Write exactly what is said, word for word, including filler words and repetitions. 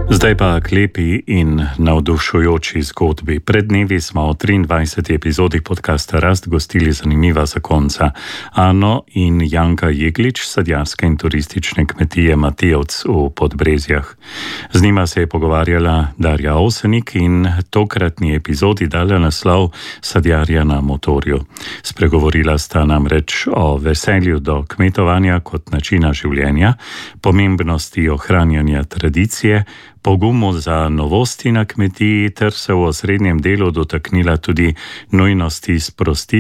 Zdaj pa k lepi in navdušujoči zgodbi. Pred dnevi smo v triindvajseti epizodi podcasta Rast gostili zanimiva zakonca Ano in Janka Jeglič, sadjarske in turistične kmetije Matijevc v Podbrezjah. Z njima se je pogovarjala Darja Ovsenik in tokratni epizodi dala naslov Sadjarja na motorju. Spregovorila sta namreč o veselju do kmetovanja kot načina življenja, pomembnosti ohranjanja tradicije, pogumu za novosti na kmetiji ter se v osrednjem delu dotaknila tudi nujnosti sprostitve